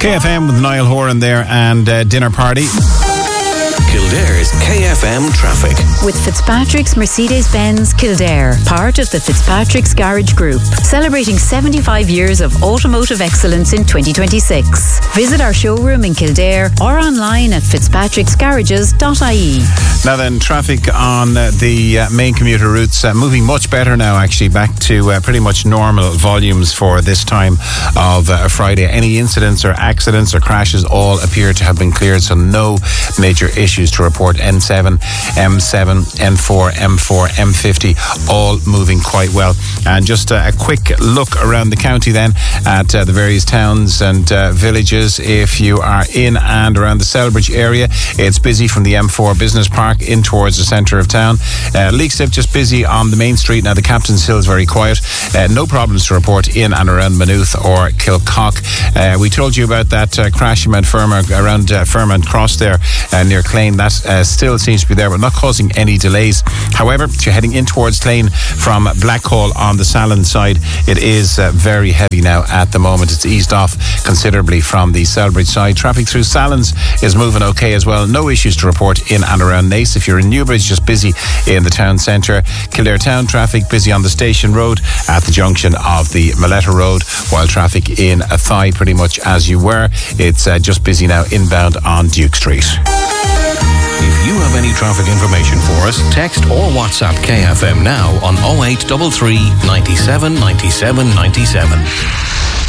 KFM with Niall Horan there and Dinner Party. Kildare's KFM traffic. With Fitzpatrick's Mercedes-Benz Kildare, part of the Fitzpatrick's Garage Group, celebrating 75 years of automotive excellence in 2026. Visit our showroom in Kildare or online at fitzpatricksgarages.ie. Now then, traffic on the main commuter routes moving much better now, actually, back to pretty much normal volumes for this time of Friday. Any incidents or accidents or crashes all appear to have been cleared, so no major issues to report. N7, M7, N4, M4, M50, all moving quite well. And just a quick look around the county then at the various towns and villages. If you are in and around the Celbridge area, it's busy from the M4 Business Park in towards the centre of town. Leixlip just busy on the main street. Now the Captain's Hill is very quiet. No problems to report in and around Maynooth or Kilcock. We told you about that crash in Mount Fermor around Fairmount Cross there near Clane. That still seems to be there, but not causing any delays. However, if you're heading in towards Clane from Blackhall on the Salon side, it is very heavy now at the moment. It's eased off considerably from the Celbridge side. Traffic through Salons is moving okay as well. No issues to report in and around Naas. If you're in Newbridge, just busy in the town centre. Kildare town traffic busy on the Station Road at the junction of the Maletta Road, while traffic in Athy pretty much as you were. It's just busy now inbound on Duke Street. If you have any traffic information for us, text or WhatsApp KFM now on 0833 97 97 97.